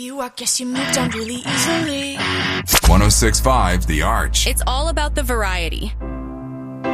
you, I guess you moved on really easily. 106.5 The Arch. It's all about the variety.